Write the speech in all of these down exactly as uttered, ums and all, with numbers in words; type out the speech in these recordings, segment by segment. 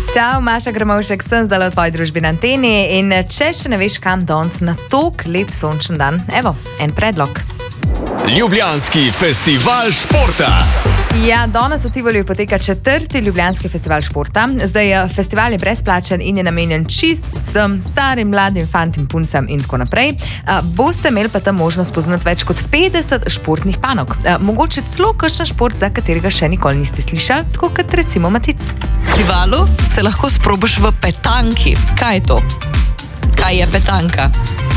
Čau, Maša Gramovšek, sem zdaj v tvoji družbi na anteni in če še ne veš, kam danes na tok lep sončen dan, evo, en predlog. Ljubljanski festival športa. Ja, danes v Tivoliju poteka četrti Ljubljanski festival športa. Zdaj, festival je brezplačen in je namenjen čist vsem starim, mladim, fantim, puncam in tako naprej. A, boste imeli pa tam možnost poznati več kot petdeset športnih panog. A, mogoče celo kakšen šport, za katerega še nikoli niste slišali, tako kot recimo Matic. V festivalu se lahko sprobaš v petanki. Kaj je to? Kaj je petanka?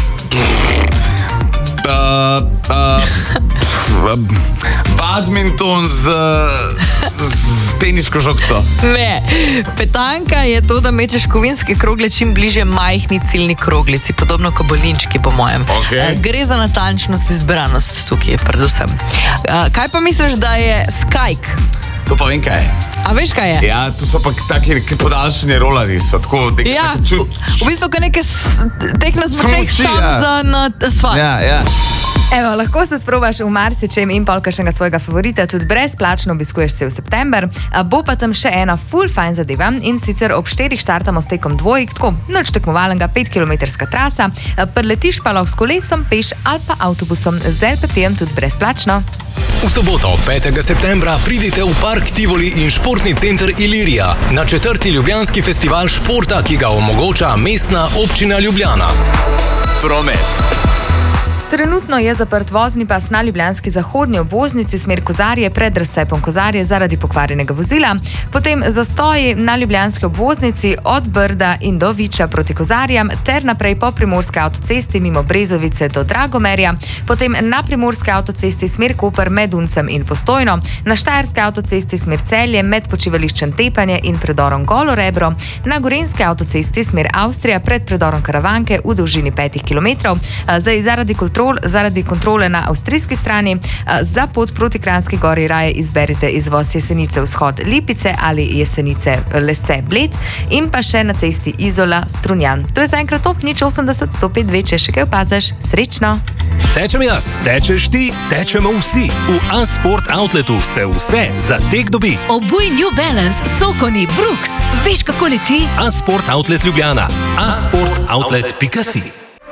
Uh, uh, badminton z, z teniško žogco. Ne, petanka je to, da mečeš kovinske krogle čim bliže majhni ciljni kroglici, podobno kot bolinčki, po mojem. Okay. Gre za natančnost in zberanost tukaj, predvsem. Kaj pa misliš, da je skajk? To pa vem, kaj je. A veš, kaj je? Ja, to so pa taki podaljšani rolari, so tako... Ja, ču, v bistvu, kaj neke tek na smočeh Smuči, sam ja. za na asfalt. Ja, ja. Evo, lahko se sprobaš v marsičem in pol kakšnega svojega favorita, tudi brezplačno obiskuješ se v september. A bo pa tam še ena full fajn zadeva in sicer ob štirih štartamo s tekom dvojk, tako nič tekmovalnega, petkilometrska trasa, preletiš pa lahko s kolesom, peš ali pa avtobusom z el pe pe-jem tudi brezplačno. V soboto, petega septembra, pridite v Park Tivoli in športni center Ilirija na četrti Ljubljanski festival športa, ki ga omogoča Mestna občina Ljubljana. Promet. Trenutno je zaprt vozni pas na ljubljanski zahodnji obvoznici smer Kozarje pred razcepom Kozarje zaradi pokvarjenega vozila, potem zastoji na ljubljanski obvoznici od Brda in do Viča proti Kozarjam ter naprej po primorske avtocesti mimo Brezovice do Dragomerja, potem na primorske avtocesti smer Koper med Uncem in Postojno, na štajerske avtocesti smer Celje med počivališčem Tepanje in predorom Golo Rebro, na gorenjske avtocesti smer Avstrija pred predorom Karavanke v dolžini petih kilometrov. Zdaj zaradi kontrol Zaradi kontrole na avstrijski strani za pot proti Kranjski gori raje izberite izvoz Jesenice vzhod Lipice ali Jesenice Lesce Bled in pa še na cesti Izola Strunjan. To je zaenkrat top, nič osemdeset sto pet dve, če še kaj opaziš. Srečno! Tečem jaz, tečeš ti, tečemo vsi. V A-Sport Outletu se vse za tek dobi. Obuj New Balance, Sokoni, Brooks. Veš, kako leti? A-Sport Outlet Ljubljana. a sport outlet pika si.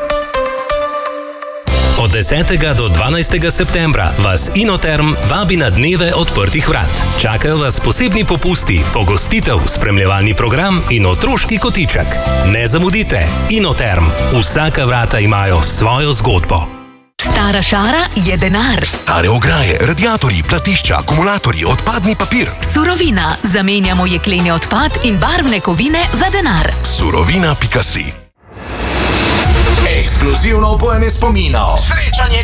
Od desetega do dvanajstega septembra vas Inoterm vabi na dneve odprtih vrat. Čakajo vas posebni popusti, pogostitev, spremljevalni program in otroški kotiček. Ne zamudite, Inoterm. Vsaka vrata imajo svojo zgodbo. Stara šara je denar. Stare ograje, radiatorji, platišča, akumulatorji, odpadni papir. Surovina. Zamenjamo jekleni odpad in barvne kovine za denar. Surovina pika si. Ekskluzivno upojanje spominov. Srečanje